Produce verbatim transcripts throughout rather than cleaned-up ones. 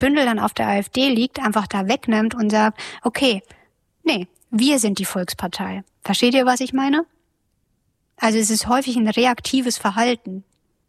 Bündel dann auf der AfD liegt, einfach da wegnimmt und sagt, okay, nee, wir sind die Volkspartei. Versteht ihr, was ich meine? Also es ist häufig ein reaktives Verhalten.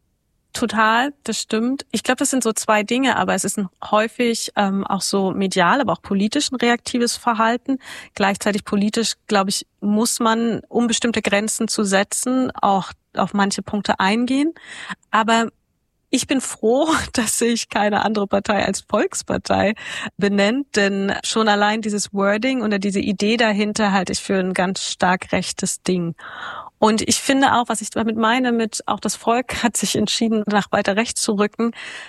Total, das stimmt. Ich glaube, das sind so zwei Dinge, aber es ist ein häufig ähm, auch so medial, aber auch politisch ein reaktives Verhalten. Gleichzeitig politisch, glaube ich, muss man, um bestimmte Grenzen zu setzen, auch auf manche Punkte eingehen. Aber ich bin froh, dass sich keine andere Partei als Volkspartei benennt, denn schon allein dieses Wording oder diese Idee dahinter halte ich für ein ganz stark rechtes Ding. Und ich finde auch, was ich damit meine, mit auch das Volk hat sich entschieden, nach weiter rechts zu rücken,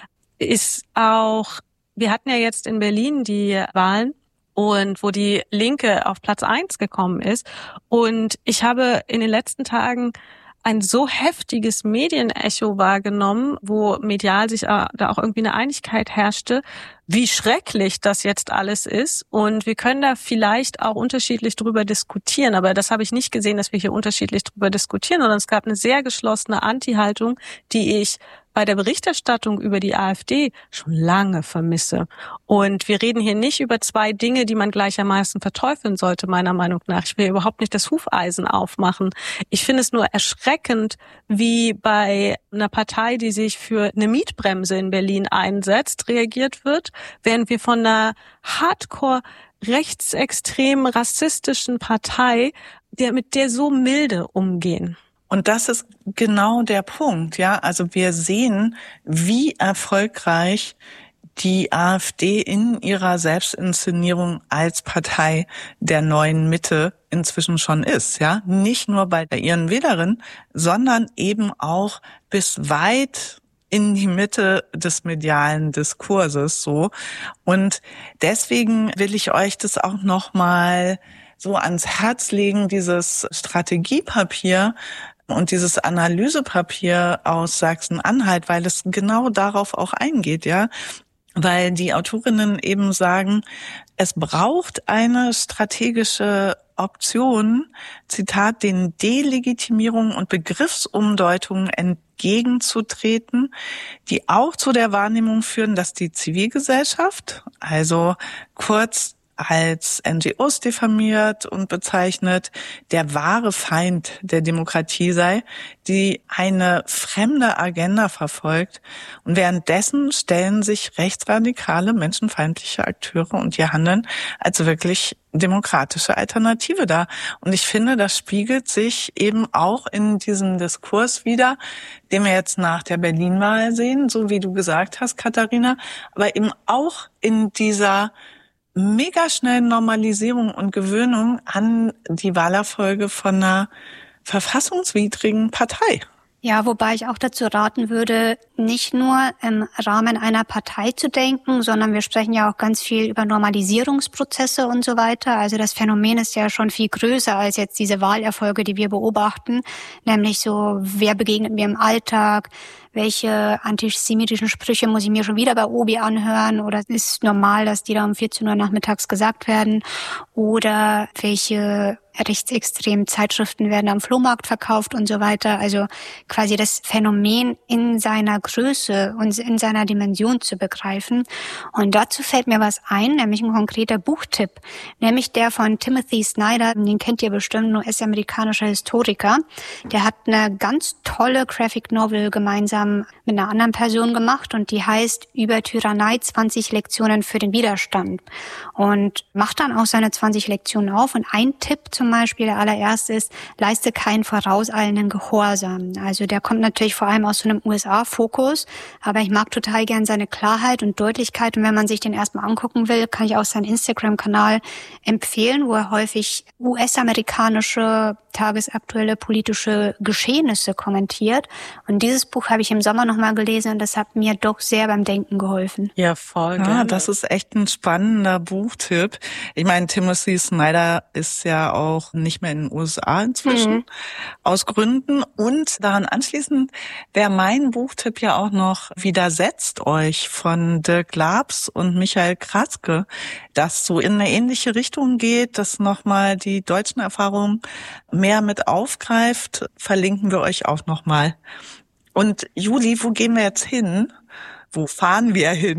ist auch, wir hatten ja jetzt in Berlin die Wahlen und wo die Linke auf Platz eins gekommen ist. Und ich habe in den letzten Tagen ein so heftiges Medienecho wahrgenommen, wo medial sich da auch irgendwie eine Einigkeit herrschte, wie schrecklich das jetzt alles ist. Und wir können da vielleicht auch unterschiedlich drüber diskutieren. Aber das habe ich nicht gesehen, dass wir hier unterschiedlich drüber diskutieren, sondern es gab eine sehr geschlossene Anti-Haltung, die ich bei der Berichterstattung über die AfD schon lange vermisse. Und wir reden hier nicht über zwei Dinge, die man gleichermaßen verteufeln sollte, meiner Meinung nach. Ich will überhaupt nicht das Hufeisen aufmachen. Ich finde es nur erschreckend, wie bei einer Partei, die sich für eine Mietbremse in Berlin einsetzt, reagiert wird, während wir von einer Hardcore rechtsextremen, rassistischen Partei, der mit der so milde umgehen. Und das ist genau der Punkt, ja. Also wir sehen, wie erfolgreich die AfD in ihrer Selbstinszenierung als Partei der neuen Mitte inzwischen schon ist, ja. Nicht nur bei ihren Wählerinnen, sondern eben auch bis weit in die Mitte des medialen Diskurses, so. Und deswegen will ich euch das auch nochmal so ans Herz legen, dieses Strategiepapier und dieses Analysepapier aus Sachsen-Anhalt, weil es genau darauf auch eingeht, ja. Weil die Autorinnen eben sagen, es braucht eine strategische Option, Zitat, den Delegitimierungen und Begriffsumdeutungen entgegenzutreten, die auch zu der Wahrnehmung führen, dass die Zivilgesellschaft, also kurz als N G Os diffamiert und bezeichnet, der wahre Feind der Demokratie sei, die eine fremde Agenda verfolgt. Und währenddessen stellen sich rechtsradikale, menschenfeindliche Akteure und ihr Handeln als wirklich demokratische Alternative dar. Und ich finde, das spiegelt sich eben auch in diesem Diskurs wider, den wir jetzt nach der Berlin-Wahl sehen, so wie du gesagt hast, Katharina, aber eben auch in dieser mega schnellen Normalisierung und Gewöhnung an die Wahlerfolge von einer verfassungswidrigen Partei. Ja, wobei ich auch dazu raten würde, nicht nur im Rahmen einer Partei zu denken, sondern wir sprechen ja auch ganz viel über Normalisierungsprozesse und so weiter. Also das Phänomen ist ja schon viel größer als jetzt diese Wahlerfolge, die wir beobachten, nämlich so, wer begegnet mir im Alltag, welche antisemitischen Sprüche muss ich mir schon wieder bei Obi anhören oder ist normal, dass die da um vierzehn Uhr nachmittags gesagt werden oder welche rechtsextremen Zeitschriften werden am Flohmarkt verkauft und so weiter. Also quasi das Phänomen in seiner Größe und in seiner Dimension zu begreifen. Und dazu fällt mir was ein, nämlich ein konkreter Buchtipp, nämlich der von Timothy Snyder, den kennt ihr bestimmt, ein U S-amerikanischer Historiker. Der hat eine ganz tolle Graphic Novel gemeinsam mit einer anderen Person gemacht und die heißt Über Tyrannei zwanzig Lektionen für den Widerstand und macht dann auch seine zwanzig Lektionen auf. Und ein Tipp zum Beispiel, der allererste ist, leiste keinen vorauseilenden Gehorsam. Also der kommt natürlich vor allem aus so einem U S A-Fokus, aber ich mag total gern seine Klarheit und Deutlichkeit und wenn man sich den erstmal angucken will, kann ich auch seinen Instagram-Kanal empfehlen, wo er häufig U S-amerikanische tagesaktuelle politische Geschehnisse kommentiert. Und dieses Buch habe ich im Sommer nochmal gelesen und das hat mir doch sehr beim Denken geholfen. Ja, voll Ja, gerne. das ist echt ein spannender Buchtipp. Ich meine, Timothy Snyder ist ja auch nicht mehr in den U S A inzwischen, mhm. aus Gründen. Und daran anschließend wäre mein Buchtipp ja auch noch Widersetzt euch von Dirk Labs und Michael Kratzke, das so in eine ähnliche Richtung geht, das nochmal die deutschen Erfahrungen mehr mit aufgreift, verlinken wir euch auch nochmal. Und Juli, wo gehen wir jetzt hin? Wo fahren wir hin?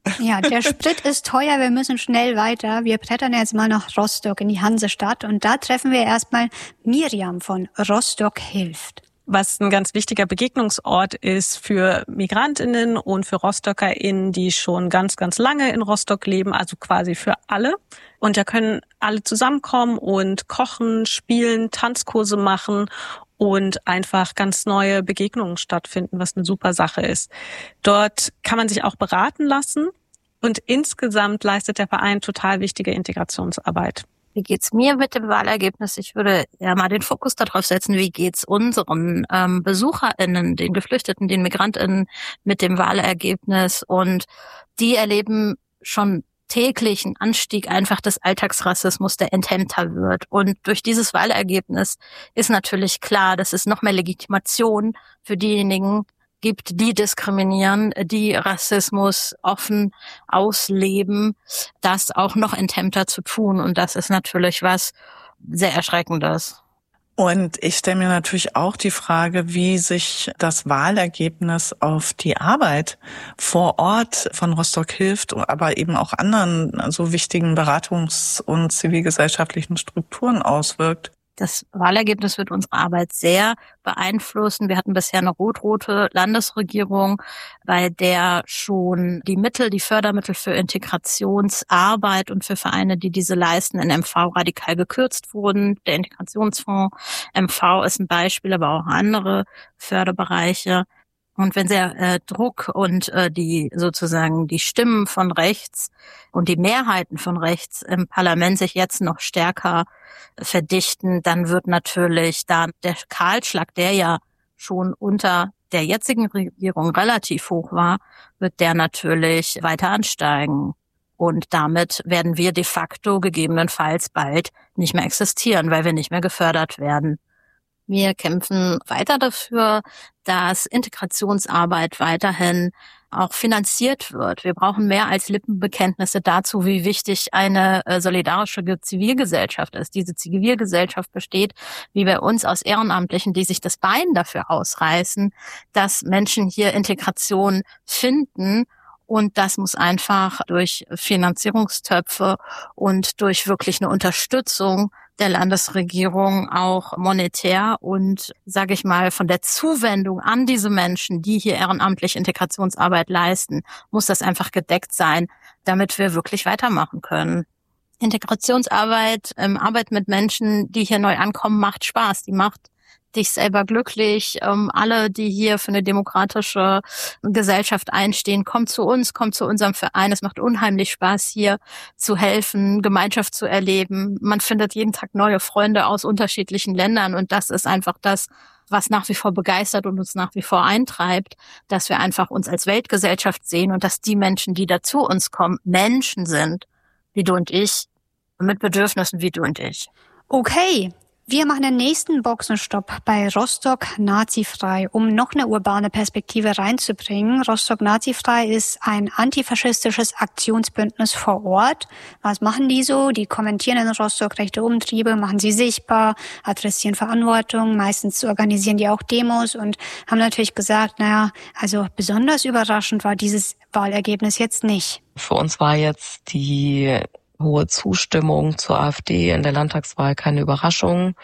Ja, der Sprit ist teuer, wir müssen schnell weiter. Wir brettern jetzt mal nach Rostock in die Hansestadt und da treffen wir erstmal Miriam von Rostock hilft. Was ein ganz wichtiger Begegnungsort ist für MigrantInnen und für RostockerInnen, die schon ganz, ganz lange in Rostock leben, also quasi für alle. Und da können alle zusammenkommen und kochen, spielen, Tanzkurse machen und einfach ganz neue Begegnungen stattfinden, was eine super Sache ist. Dort kann man sich auch beraten lassen und insgesamt leistet der Verein total wichtige Integrationsarbeit. Wie geht's mir mit dem Wahlergebnis? Ich würde ja mal den Fokus darauf setzen, wie geht's unseren ähm, BesucherInnen, den Geflüchteten, den MigrantInnen mit dem Wahlergebnis? Und die erleben schon täglich einen Anstieg einfach des Alltagsrassismus, der enthemmter wird. Und durch dieses Wahlergebnis ist natürlich klar, dass es noch mehr Legitimation für diejenigen gibt, die diskriminieren, die Rassismus offen ausleben, das auch noch enthemmter zu tun. Und das ist natürlich was sehr Erschreckendes. Und ich stelle mir natürlich auch die Frage, wie sich das Wahlergebnis auf die Arbeit vor Ort von Rostock hilft, aber eben auch anderen so wichtigen Beratungs- und zivilgesellschaftlichen Strukturen auswirkt. Das Wahlergebnis wird unsere Arbeit sehr beeinflussen. Wir hatten bisher eine rot-rote Landesregierung, bei der schon die Mittel, die Fördermittel für Integrationsarbeit und für Vereine, die diese leisten, in M V radikal gekürzt wurden. Der Integrationsfonds M V ist ein Beispiel, aber auch andere Förderbereiche. Und wenn der äh, Druck und äh, die sozusagen die Stimmen von rechts und die Mehrheiten von rechts im Parlament sich jetzt noch stärker verdichten, dann wird natürlich da der Kahlschlag, der ja schon unter der jetzigen Regierung relativ hoch war, wird der natürlich weiter ansteigen. Und damit werden wir de facto gegebenenfalls bald nicht mehr existieren, weil wir nicht mehr gefördert werden. Wir kämpfen weiter dafür, dass Integrationsarbeit weiterhin auch finanziert wird. Wir brauchen mehr als Lippenbekenntnisse dazu, wie wichtig eine äh, solidarische Zivilgesellschaft ist. Diese Zivilgesellschaft besteht, wie bei uns, aus Ehrenamtlichen, die sich das Bein dafür ausreißen, dass Menschen hier Integration finden. Und das muss einfach durch Finanzierungstöpfe und durch wirklich eine Unterstützung der Landesregierung auch monetär und, sage ich mal, von der Zuwendung an diese Menschen, die hier ehrenamtlich Integrationsarbeit leisten, muss das einfach gedeckt sein, damit wir wirklich weitermachen können. Integrationsarbeit, ähm, Arbeit mit Menschen, die hier neu ankommen, macht Spaß. Die macht dich selber glücklich. Ähm, alle, die hier für eine demokratische Gesellschaft einstehen, kommt zu uns, kommt zu unserem Verein. Es macht unheimlich Spaß, hier zu helfen, Gemeinschaft zu erleben. Man findet jeden Tag neue Freunde aus unterschiedlichen Ländern und das ist einfach das, was nach wie vor begeistert und uns nach wie vor eintreibt, dass wir einfach uns als Weltgesellschaft sehen und dass die Menschen, die da zu uns kommen, Menschen sind, wie du und ich, mit Bedürfnissen wie du und ich. Okay. Wir machen den nächsten Boxenstopp bei Rostock Nazifrei, um noch eine urbane Perspektive reinzubringen. Rostock Nazifrei ist ein antifaschistisches Aktionsbündnis vor Ort. Was machen die so? Die kommentieren in Rostock rechte Umtriebe, machen sie sichtbar, adressieren Verantwortung. Meistens organisieren die auch Demos und haben natürlich gesagt, naja, also besonders überraschend war dieses Wahlergebnis jetzt nicht. Für uns war jetzt die hohe Zustimmung zur AfD in der Landtagswahl keine Überraschung.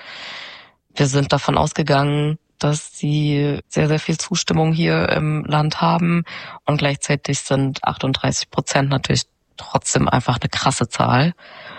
Wir sind davon ausgegangen, dass sie sehr, sehr viel Zustimmung hier im Land haben und gleichzeitig sind achtunddreißig Prozent natürlich trotzdem einfach eine krasse Zahl.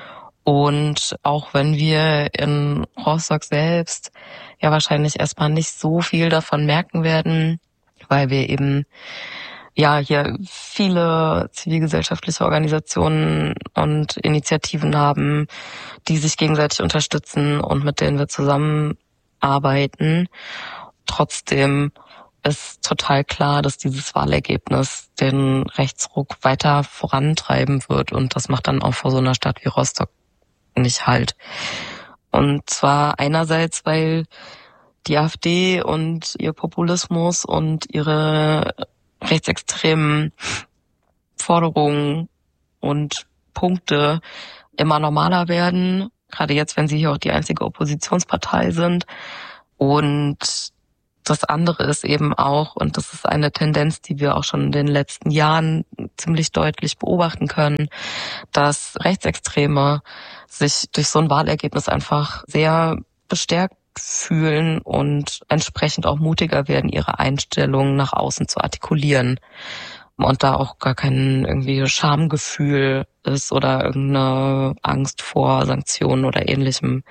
Und auch wenn wir in Rostock selbst ja wahrscheinlich erstmal nicht so viel davon merken werden, weil wir eben ja hier viele zivilgesellschaftliche Organisationen und Initiativen haben, die sich gegenseitig unterstützen und mit denen wir zusammenarbeiten. Trotzdem ist total klar, dass dieses Wahlergebnis den Rechtsruck weiter vorantreiben wird und das macht dann auch vor so einer Stadt wie Rostock nicht halt. Und zwar einerseits, weil die AfD und ihr Populismus und ihre rechtsextremen Forderungen und Punkte immer normaler werden, gerade jetzt, wenn sie hier auch die einzige Oppositionspartei sind. Und das andere ist eben auch, und das ist eine Tendenz, die wir auch schon in den letzten Jahren ziemlich deutlich beobachten können, dass Rechtsextreme sich durch so ein Wahlergebnis einfach sehr bestärkt fühlen und entsprechend auch mutiger werden, ihre Einstellungen nach außen zu artikulieren. Und da auch gar kein irgendwie Schamgefühl ist oder irgendeine Angst vor Sanktionen oder Ähnlichem.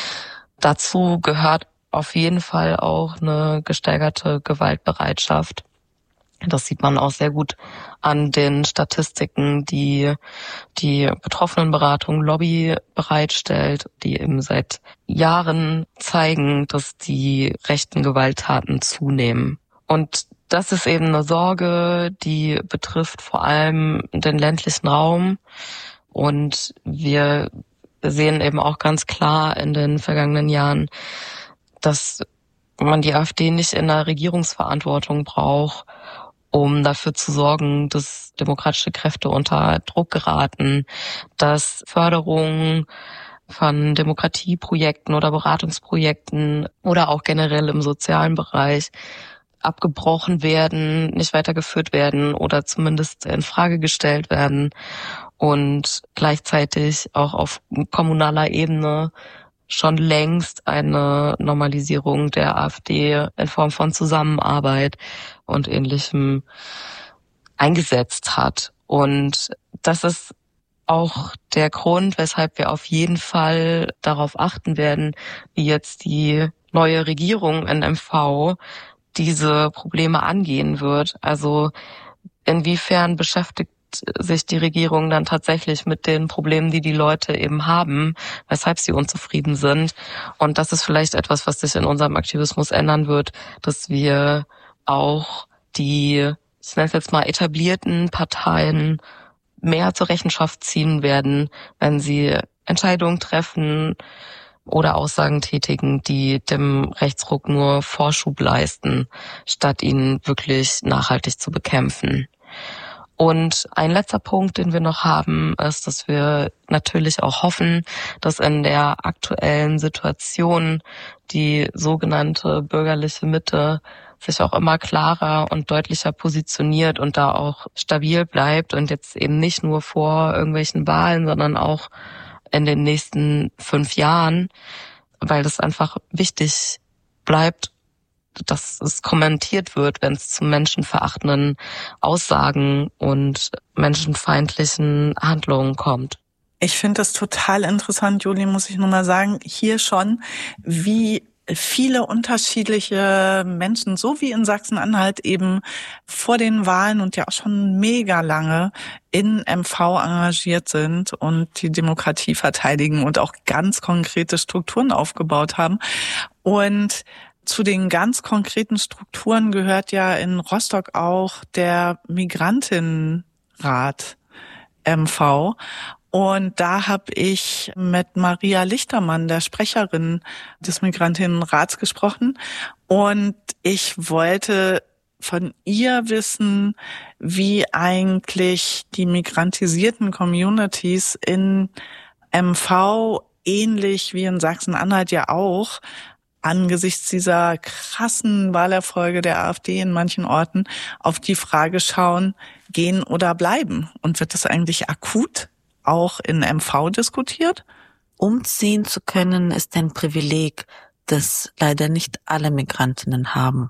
Dazu gehört auf jeden Fall auch eine gesteigerte Gewaltbereitschaft. Das sieht man auch sehr gut an den Statistiken, die die Betroffenenberatung Lobby bereitstellt, die eben seit Jahren zeigen, dass die rechten Gewalttaten zunehmen. Und das ist eben eine Sorge, die betrifft vor allem den ländlichen Raum. Und wir sehen eben auch ganz klar in den vergangenen Jahren, dass man die AfD nicht in der Regierungsverantwortung braucht, um dafür zu sorgen, dass demokratische Kräfte unter Druck geraten, dass Förderung von Demokratieprojekten oder Beratungsprojekten oder auch generell im sozialen Bereich abgebrochen werden, nicht weitergeführt werden oder zumindest in Frage gestellt werden und gleichzeitig auch auf kommunaler Ebene schon längst eine Normalisierung der AfD in Form von Zusammenarbeit und Ähnlichem eingesetzt hat. Und das ist auch der Grund, weshalb wir auf jeden Fall darauf achten werden, wie jetzt die neue Regierung in M V diese Probleme angehen wird. Also inwiefern beschäftigt sich die Regierung dann tatsächlich mit den Problemen, die die Leute eben haben, weshalb sie unzufrieden sind. Und das ist vielleicht etwas, was sich in unserem Aktivismus ändern wird, dass wir auch die, ich nenne es jetzt mal, etablierten Parteien mehr zur Rechenschaft ziehen werden, wenn sie Entscheidungen treffen oder Aussagen tätigen, die dem Rechtsruck nur Vorschub leisten, statt ihn wirklich nachhaltig zu bekämpfen. Und ein letzter Punkt, den wir noch haben, ist, dass wir natürlich auch hoffen, dass in der aktuellen Situation die sogenannte bürgerliche Mitte sich auch immer klarer und deutlicher positioniert und da auch stabil bleibt und jetzt eben nicht nur vor irgendwelchen Wahlen, sondern auch in den nächsten fünf Jahren, weil das einfach wichtig bleibt, dass es kommentiert wird, wenn es zu menschenverachtenden Aussagen und menschenfeindlichen Handlungen kommt. Ich finde das total interessant, Juli, muss ich nur mal sagen, hier schon, wie viele unterschiedliche Menschen, so wie in Sachsen-Anhalt eben vor den Wahlen und ja auch schon mega lange in M V engagiert sind und die Demokratie verteidigen und auch ganz konkrete Strukturen aufgebaut haben. Und zu den ganz konkreten Strukturen gehört ja in Rostock auch der Migrantinnenrat M V. Und da habe ich mit Maria Lichtermann, der Sprecherin des Migrantinnenrats, gesprochen. Und ich wollte von ihr wissen, wie eigentlich die migrantisierten Communities in M V, ähnlich wie in Sachsen-Anhalt ja auch, angesichts dieser krassen Wahlerfolge der AfD in manchen Orten auf die Frage schauen, gehen oder bleiben. Und wird das eigentlich akut auch in M V diskutiert? Umziehen zu können ist ein Privileg, das leider nicht alle Migrantinnen haben.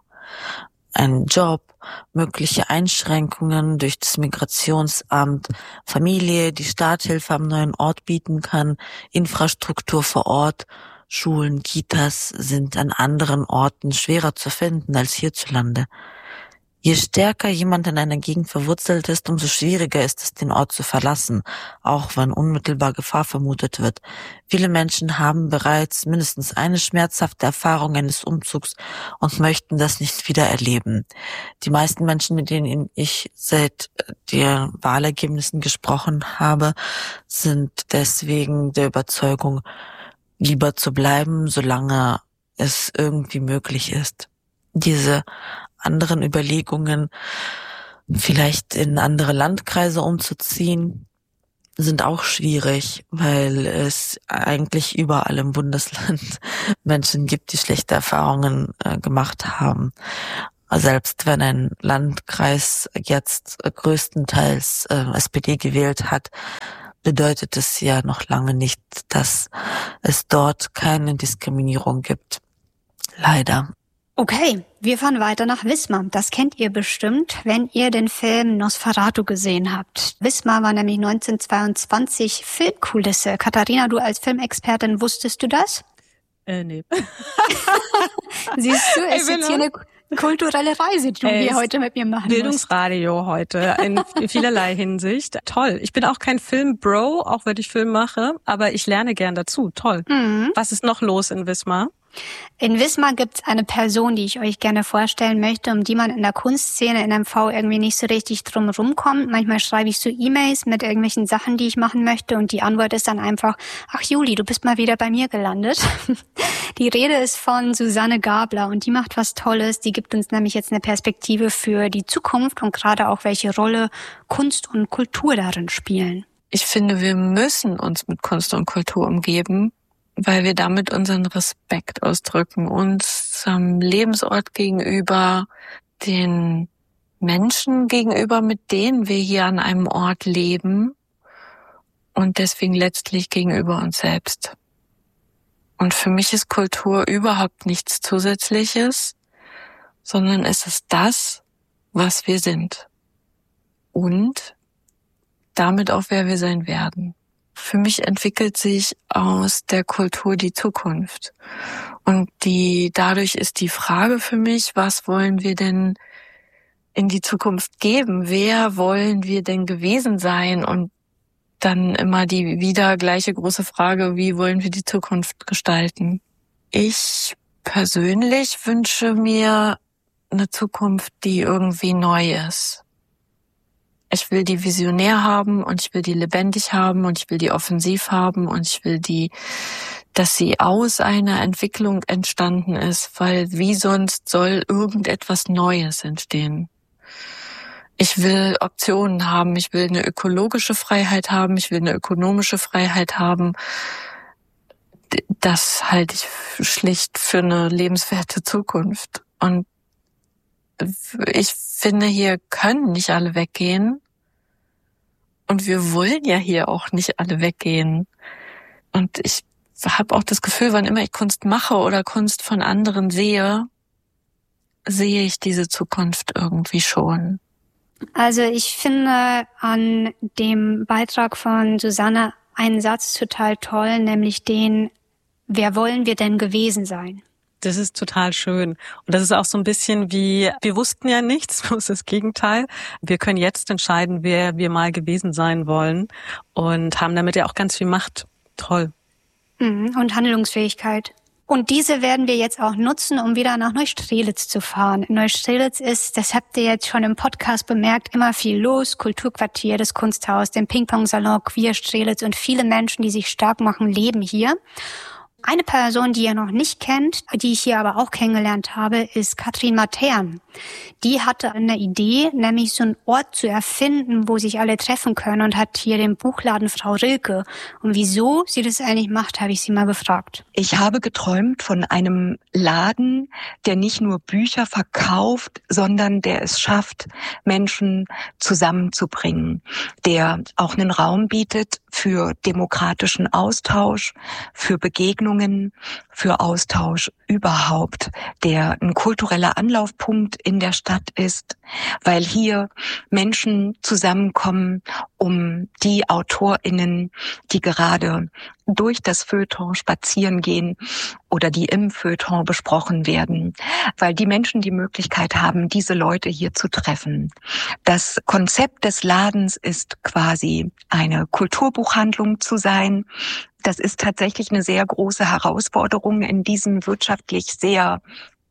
Ein Job, mögliche Einschränkungen durch das Migrationsamt, Familie, die Starthilfe am neuen Ort bieten kann, Infrastruktur vor Ort, Schulen, Kitas sind an anderen Orten schwerer zu finden als hierzulande. Je stärker jemand in einer Gegend verwurzelt ist, umso schwieriger ist es, den Ort zu verlassen, auch wenn unmittelbar Gefahr vermutet wird. Viele Menschen haben bereits mindestens eine schmerzhafte Erfahrung eines Umzugs und möchten das nicht wieder erleben. Die meisten Menschen, mit denen ich seit den Wahlergebnissen gesprochen habe, sind deswegen der Überzeugung, lieber zu bleiben, solange es irgendwie möglich ist. Diese anderen Überlegungen, vielleicht in andere Landkreise umzuziehen, sind auch schwierig, weil es eigentlich überall im Bundesland Menschen gibt, die schlechte Erfahrungen äh, gemacht haben. Selbst wenn ein Landkreis jetzt größtenteils äh, S P D gewählt hat, bedeutet es ja noch lange nicht, dass es dort keine Diskriminierung gibt. Leider. Okay, wir fahren weiter nach Wismar. Das kennt ihr bestimmt, wenn ihr den Film Nosferatu gesehen habt. Wismar war nämlich neunzehnhundertzweiundzwanzig Filmkulisse. Katharina, du als Filmexpertin, wusstest du das? Äh, nee. Siehst du, es ist jetzt hier eine kulturelle Reise, die äh, wir heute mit mir machen Bildungsradio musst. heute, in vielerlei Hinsicht. Toll. Ich bin auch kein Film-Bro, auch wenn ich Film mache, aber ich lerne gern dazu. Toll. Mhm. Was ist noch los in Wismar? In Wismar gibt es eine Person, die ich euch gerne vorstellen möchte, um die man in der Kunstszene in M V irgendwie nicht so richtig drum rumkommt. Manchmal schreibe ich so E-Mails mit irgendwelchen Sachen, die ich machen möchte, und die Antwort ist dann einfach: Ach Juli, du bist mal wieder bei mir gelandet. Die Rede ist von Susanne Gabler, und die macht was Tolles. Die gibt uns nämlich jetzt eine Perspektive für die Zukunft und gerade auch, welche Rolle Kunst und Kultur darin spielen. Ich finde, wir müssen uns mit Kunst und Kultur umgeben, weil wir damit unseren Respekt ausdrücken, unserem Lebensort gegenüber, den Menschen gegenüber, mit denen wir hier an einem Ort leben, und deswegen letztlich gegenüber uns selbst. Und für mich ist Kultur überhaupt nichts Zusätzliches, sondern es ist das, was wir sind. Und damit auch, wer wir sein werden. Für mich entwickelt sich aus der Kultur die Zukunft. Und die, dadurch ist die Frage für mich, was wollen wir denn in die Zukunft geben? Wer wollen wir denn gewesen sein? Und dann immer die wieder gleiche große Frage, wie wollen wir die Zukunft gestalten? Ich persönlich wünsche mir eine Zukunft, die irgendwie neu ist. Ich will die visionär haben, und ich will die lebendig haben, und ich will die offensiv haben, und ich will die, dass sie aus einer Entwicklung entstanden ist, weil wie sonst soll irgendetwas Neues entstehen? Ich will Optionen haben, ich will eine ökologische Freiheit haben, ich will eine ökonomische Freiheit haben. Das halte ich schlicht für eine lebenswerte Zukunft. Und ich finde, hier können nicht alle weggehen. Und wir wollen ja hier auch nicht alle weggehen. Und ich habe auch das Gefühl, wann immer ich Kunst mache oder Kunst von anderen sehe, sehe ich diese Zukunft irgendwie schon. Also ich finde an dem Beitrag von Susanne einen Satz total toll, nämlich den: Wer wollen wir denn gewesen sein? Das ist total schön. Und das ist auch so ein bisschen wie, wir wussten ja nichts, das ist das Gegenteil. Wir können jetzt entscheiden, wer wir mal gewesen sein wollen, und haben damit ja auch ganz viel Macht. Toll. Und Handlungsfähigkeit. Und diese werden wir jetzt auch nutzen, um wieder nach Neustrelitz zu fahren. In Neustrelitz ist, das habt ihr jetzt schon im Podcast bemerkt, immer viel los. Kulturquartier, das Kunsthaus, den Ping-Pong-Salon, Queer Strelitz, und viele Menschen, die sich stark machen, leben hier. Eine Person, die ihr noch nicht kennt, die ich hier aber auch kennengelernt habe, ist Katrin Matern. Die hatte eine Idee, nämlich so einen Ort zu erfinden, wo sich alle treffen können, und hat hier den Buchladen Frau Rilke. Und wieso sie das eigentlich macht, habe ich sie mal gefragt. Ich habe geträumt von einem Laden, der nicht nur Bücher verkauft, sondern der es schafft, Menschen zusammenzubringen, der auch einen Raum bietet für demokratischen Austausch, für Begegnungen, für Austausch überhaupt, der ein kultureller Anlaufpunkt in der Stadt ist, weil hier Menschen zusammenkommen, um die AutorInnen, die gerade durch das Feuilleton spazieren gehen oder die im Feuilleton besprochen werden, weil die Menschen die Möglichkeit haben, diese Leute hier zu treffen. Das Konzept des Ladens ist quasi eine Kulturbuchhandlung zu sein. Das ist tatsächlich eine sehr große Herausforderung in diesen wirtschaftlich sehr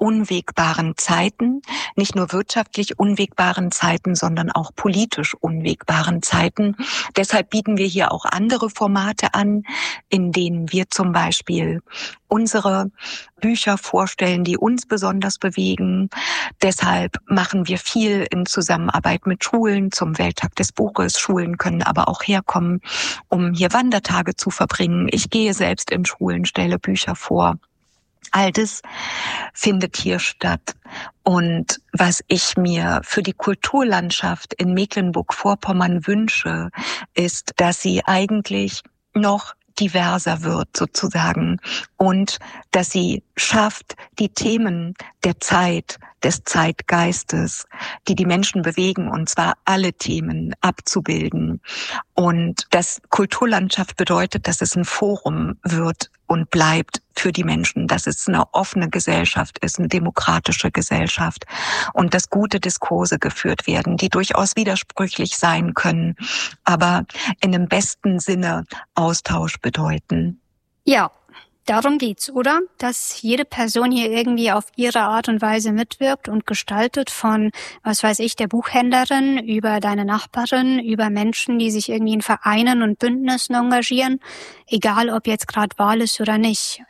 unwegbaren Zeiten, nicht nur wirtschaftlich unwegbaren Zeiten, sondern auch politisch unwegbaren Zeiten. Deshalb bieten wir hier auch andere Formate an, in denen wir zum Beispiel unsere Bücher vorstellen, die uns besonders bewegen. Deshalb machen wir viel in Zusammenarbeit mit Schulen zum Welttag des Buches. Schulen können aber auch herkommen, um hier Wandertage zu verbringen. Ich gehe selbst in Schulen, stelle Bücher vor. All das findet hier statt. Und was ich mir für die Kulturlandschaft in Mecklenburg-Vorpommern wünsche, ist, dass sie eigentlich noch diverser wird sozusagen und dass sie schafft, die Themen der Zeit, des Zeitgeistes, die die Menschen bewegen, und zwar alle Themen abzubilden. Und dass Kulturlandschaft bedeutet, dass es ein Forum wird und bleibt für die Menschen, dass es eine offene Gesellschaft ist, eine demokratische Gesellschaft und dass gute Diskurse geführt werden, die durchaus widersprüchlich sein können, aber in dem besten Sinne Austausch bedeuten. Ja, darum geht's, oder? Dass jede Person hier irgendwie auf ihre Art und Weise mitwirkt und gestaltet, von, was weiß ich, der Buchhändlerin über deine Nachbarin, über Menschen, die sich irgendwie in Vereinen und Bündnissen engagieren, egal ob jetzt gerade Wahl ist oder nicht.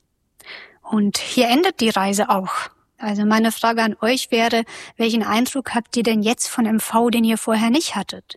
Und hier endet die Reise auch. Also meine Frage an euch wäre, welchen Eindruck habt ihr denn jetzt von M V, den ihr vorher nicht hattet?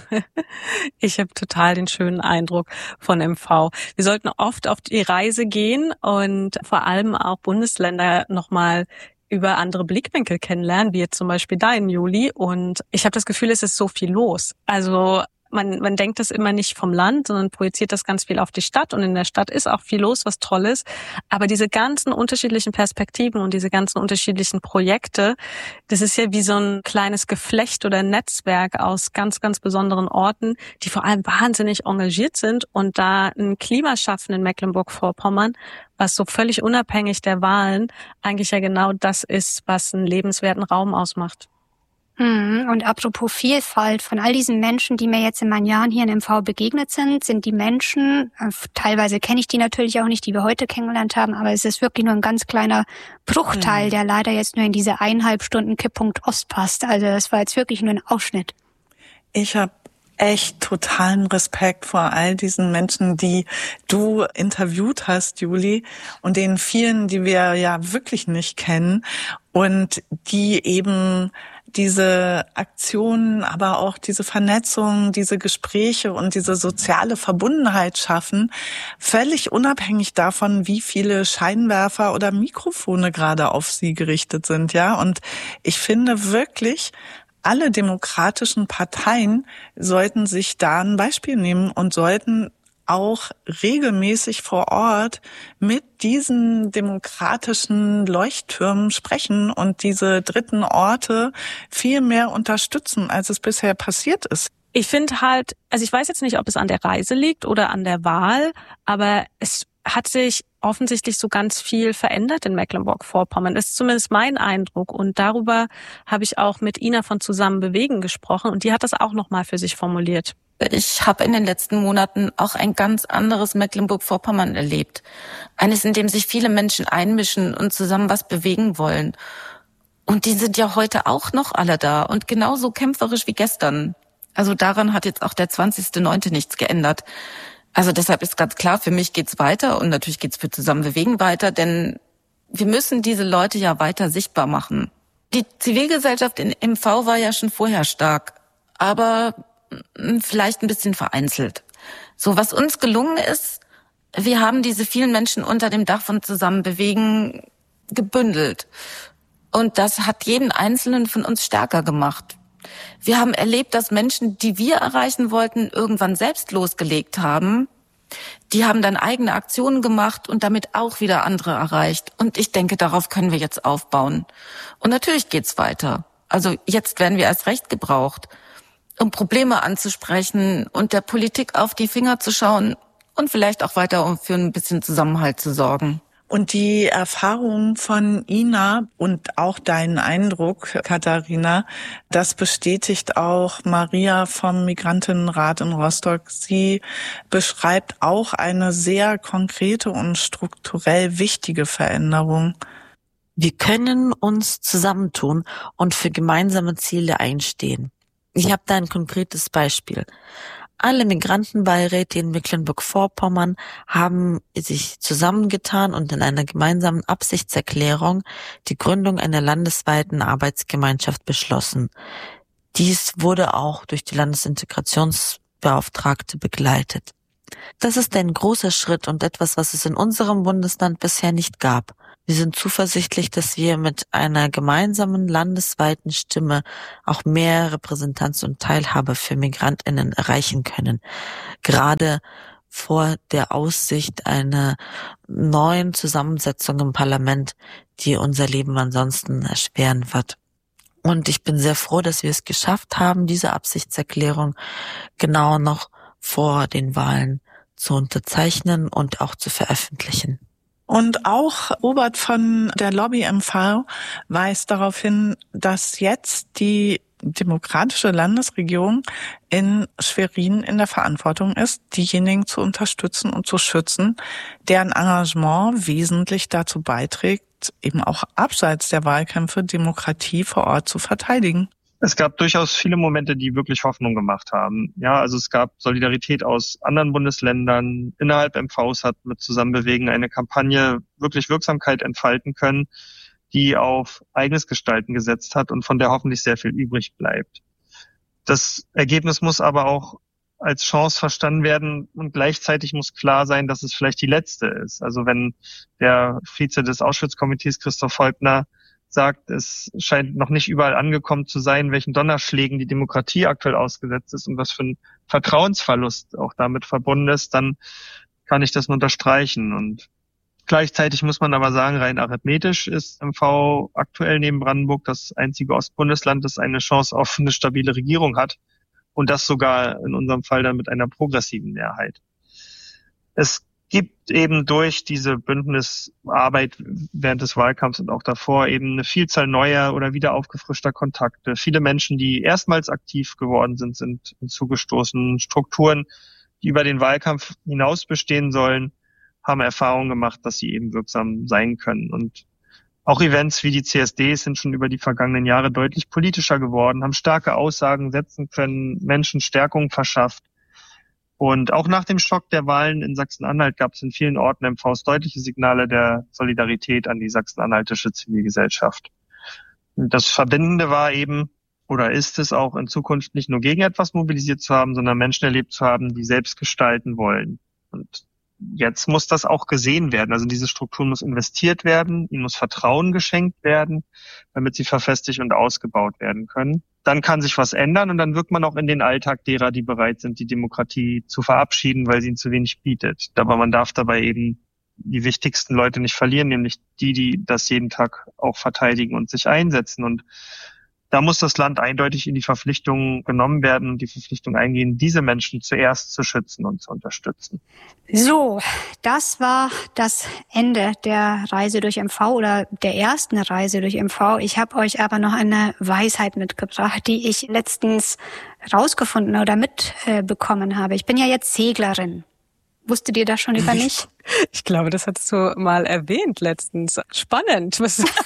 Ich habe total den schönen Eindruck von M V. Wir sollten oft auf die Reise gehen und vor allem auch Bundesländer nochmal über andere Blickwinkel kennenlernen, wie jetzt zum Beispiel deinen, Juli. Und ich habe das Gefühl, es ist so viel los. Also Man, man denkt das immer nicht vom Land, sondern projiziert das ganz viel auf die Stadt. Und in der Stadt ist auch viel los, was toll ist. Aber diese ganzen unterschiedlichen Perspektiven und diese ganzen unterschiedlichen Projekte, das ist ja wie so ein kleines Geflecht oder Netzwerk aus ganz, ganz besonderen Orten, die vor allem wahnsinnig engagiert sind und da ein Klima schaffen in Mecklenburg-Vorpommern, was so völlig unabhängig der Wahlen eigentlich ja genau das ist, was einen lebenswerten Raum ausmacht. Und apropos Vielfalt, von all diesen Menschen, die mir jetzt in meinen Jahren hier in M V begegnet sind, sind die Menschen, teilweise kenne ich die natürlich auch nicht, die wir heute kennengelernt haben, aber es ist wirklich nur ein ganz kleiner Bruchteil, der leider jetzt nur in diese eineinhalb Stunden Kipppunkt Ost passt. Also das war jetzt wirklich nur ein Ausschnitt. Ich habe echt totalen Respekt vor all diesen Menschen, die du interviewt hast, Juli, und den vielen, die wir ja wirklich nicht kennen und die eben diese Aktionen, aber auch diese Vernetzung, diese Gespräche und diese soziale Verbundenheit schaffen, völlig unabhängig davon, wie viele Scheinwerfer oder Mikrofone gerade auf sie gerichtet sind, ja. Und ich finde wirklich, alle demokratischen Parteien sollten sich da ein Beispiel nehmen und sollten auch regelmäßig vor Ort mit diesen demokratischen Leuchttürmen sprechen und diese dritten Orte viel mehr unterstützen, als es bisher passiert ist. Ich finde halt, also ich weiß jetzt nicht, ob es an der Reise liegt oder an der Wahl, aber es hat sich offensichtlich so ganz viel verändert in Mecklenburg-Vorpommern. Das ist zumindest mein Eindruck. Und darüber habe ich auch mit Ina von Zusammen bewegen gesprochen und die hat das auch nochmal für sich formuliert. Ich habe in den letzten Monaten auch ein ganz anderes Mecklenburg-Vorpommern erlebt. Eines, in dem sich viele Menschen einmischen und zusammen was bewegen wollen. Und die sind ja heute auch noch alle da und genauso kämpferisch wie gestern. Also daran hat jetzt auch der zwanzigster neunte nichts geändert. Also deshalb ist ganz klar, für mich geht's weiter und natürlich geht's für Zusammen bewegen weiter, denn wir müssen diese Leute ja weiter sichtbar machen. Die Zivilgesellschaft in M V war ja schon vorher stark, aber vielleicht ein bisschen vereinzelt. So, was uns gelungen ist, wir haben diese vielen Menschen unter dem Dach von Zusammen bewegen gebündelt. Und das hat jeden Einzelnen von uns stärker gemacht. Wir haben erlebt, dass Menschen, die wir erreichen wollten, irgendwann selbst losgelegt haben. Die haben dann eigene Aktionen gemacht und damit auch wieder andere erreicht. Und ich denke, darauf können wir jetzt aufbauen. Und natürlich geht's weiter. Also jetzt werden wir erst recht gebraucht, um Probleme anzusprechen und der Politik auf die Finger zu schauen und vielleicht auch weiter um für ein bisschen Zusammenhalt zu sorgen. Und die Erfahrung von Ina und auch deinen Eindruck, Katharina, das bestätigt auch Maria vom Migrantinnenrat in Rostock. Sie beschreibt auch eine sehr konkrete und strukturell wichtige Veränderung. Wir können uns zusammentun und für gemeinsame Ziele einstehen. Ich habe da ein konkretes Beispiel. Alle Migrantenbeiräte in Mecklenburg-Vorpommern haben sich zusammengetan und in einer gemeinsamen Absichtserklärung die Gründung einer landesweiten Arbeitsgemeinschaft beschlossen. Dies wurde auch durch die Landesintegrationsbeauftragte begleitet. Das ist ein großer Schritt und etwas, was es in unserem Bundesland bisher nicht gab. Wir sind zuversichtlich, dass wir mit einer gemeinsamen landesweiten Stimme auch mehr Repräsentanz und Teilhabe für MigrantInnen erreichen können. Gerade vor der Aussicht einer neuen Zusammensetzung im Parlament, die unser Leben ansonsten erschweren wird. Und ich bin sehr froh, dass wir es geschafft haben, diese Absichtserklärung genau noch vor den Wahlen zu unterzeichnen und auch zu veröffentlichen. Und auch Robert von der Lobby M V weist darauf hin, dass jetzt die demokratische Landesregierung in Schwerin in der Verantwortung ist, diejenigen zu unterstützen und zu schützen, deren Engagement wesentlich dazu beiträgt, eben auch abseits der Wahlkämpfe Demokratie vor Ort zu verteidigen. Es gab durchaus viele Momente, die wirklich Hoffnung gemacht haben. Ja, also es gab Solidarität aus anderen Bundesländern. Innerhalb M Vs hat mit Zusammenbewegen eine Kampagne wirklich Wirksamkeit entfalten können, die auf eigenes Gestalten gesetzt hat und von der hoffentlich sehr viel übrig bleibt. Das Ergebnis muss aber auch als Chance verstanden werden und gleichzeitig muss klar sein, dass es vielleicht die letzte ist. Also wenn der Vize des Auschwitz-Komitees, Christoph Volkner, sagt, es scheint noch nicht überall angekommen zu sein, welchen Donnerschlägen die Demokratie aktuell ausgesetzt ist und was für ein Vertrauensverlust auch damit verbunden ist, dann kann ich das nur unterstreichen. Und gleichzeitig muss man aber sagen, rein arithmetisch ist M V aktuell neben Brandenburg das einzige Ostbundesland, das eine Chance auf eine stabile Regierung hat und das sogar in unserem Fall dann mit einer progressiven Mehrheit. Es gibt eben durch diese Bündnisarbeit während des Wahlkampfs und auch davor eben eine Vielzahl neuer oder wieder aufgefrischter Kontakte. Viele Menschen, die erstmals aktiv geworden sind, sind hinzugestoßen. Strukturen, die über den Wahlkampf hinaus bestehen sollen, haben Erfahrungen gemacht, dass sie eben wirksam sein können. Und auch Events wie die C S Ds sind schon über die vergangenen Jahre deutlich politischer geworden, haben starke Aussagen setzen können, Menschen Stärkung verschafft. Und auch nach dem Schock der Wahlen in Sachsen-Anhalt gab es in vielen Orten M Vs deutliche Signale der Solidarität an die sachsen-anhaltische Zivilgesellschaft. Das Verbindende war eben oder ist es auch in Zukunft nicht nur gegen etwas mobilisiert zu haben, sondern Menschen erlebt zu haben, die selbst gestalten wollen. Und jetzt muss das auch gesehen werden. Also diese Struktur muss investiert werden, ihnen muss Vertrauen geschenkt werden, damit sie verfestigt und ausgebaut werden können. Dann kann sich was ändern und dann wirkt man auch in den Alltag derer, die bereit sind, die Demokratie zu verabschieden, weil sie ihnen zu wenig bietet. Aber man darf dabei eben die wichtigsten Leute nicht verlieren, nämlich die, die das jeden Tag auch verteidigen und sich einsetzen. Und da muss das Land eindeutig in die Verpflichtung genommen werden und die Verpflichtung eingehen, diese Menschen zuerst zu schützen und zu unterstützen. So, das war das Ende der Reise durch M V oder der ersten Reise durch M V. Ich habe euch aber noch eine Weisheit mitgebracht, die ich letztens rausgefunden oder mitbekommen habe. Ich bin ja jetzt Seglerin. Wusstet ihr das schon über mich? Ich glaube, das hattest du mal erwähnt letztens. Spannend.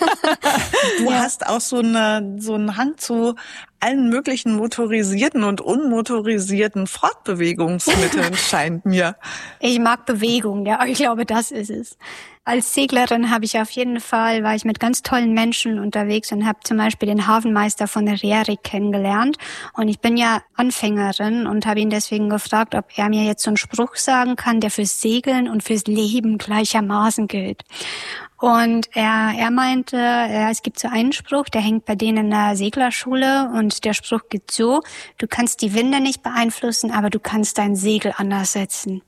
Du hast auch so eine, so einen Hang zu allen möglichen motorisierten und unmotorisierten Fortbewegungsmitteln, scheint mir. Ich mag Bewegung, ja, ich glaube, das ist es. Als Seglerin habe ich auf jeden Fall, war ich mit ganz tollen Menschen unterwegs und habe zum Beispiel den Hafenmeister von der Rerik kennengelernt. Und ich bin ja Anfängerin und habe ihn deswegen gefragt, ob er mir jetzt so einen Spruch sagen kann, der fürs Segeln und fürs Leben gleichermaßen gilt. Und er, er meinte, ja, es gibt so einen Spruch, der hängt bei denen in der Seglerschule und der Spruch geht so: Du kannst die Winde nicht beeinflussen, aber du kannst dein Segel anders setzen.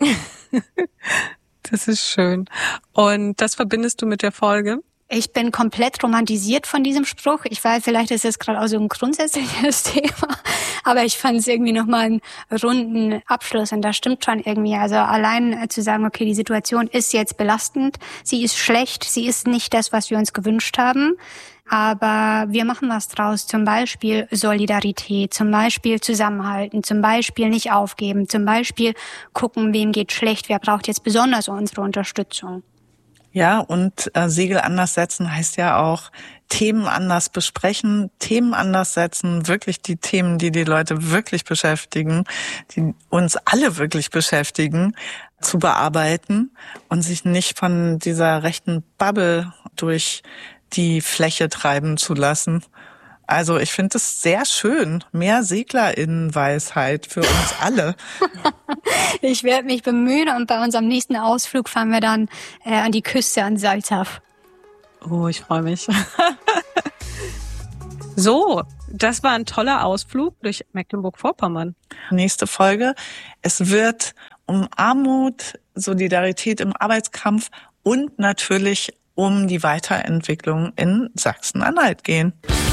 Das ist schön. Und das verbindest du mit der Folge? Ich bin komplett romantisiert von diesem Spruch. Ich weiß, vielleicht ist es gerade auch so ein grundsätzliches Thema, aber ich fand es irgendwie nochmal einen runden Abschluss und das stimmt schon irgendwie. Also allein zu sagen, okay, die Situation ist jetzt belastend, sie ist schlecht, sie ist nicht das, was wir uns gewünscht haben, aber wir machen was draus, zum Beispiel Solidarität, zum Beispiel zusammenhalten, zum Beispiel nicht aufgeben, zum Beispiel gucken, wem geht schlecht, wer braucht jetzt besonders unsere Unterstützung. Ja, und äh, Segel anders setzen heißt ja auch Themen anders besprechen, Themen anders setzen, wirklich die Themen, die die Leute wirklich beschäftigen, die uns alle wirklich beschäftigen, zu bearbeiten und sich nicht von dieser rechten Bubble durch die Fläche treiben zu lassen. Also ich finde es sehr schön. Mehr SeglerInnenweisheit für uns alle. Ich werde mich bemühen und bei unserem nächsten Ausflug fahren wir dann äh, an die Küste an Salzach. Oh, ich freue mich. So, das war ein toller Ausflug durch Mecklenburg-Vorpommern. Nächste Folge. Es wird um Armut, Solidarität im Arbeitskampf und natürlich um die Weiterentwicklung in Sachsen-Anhalt gehen.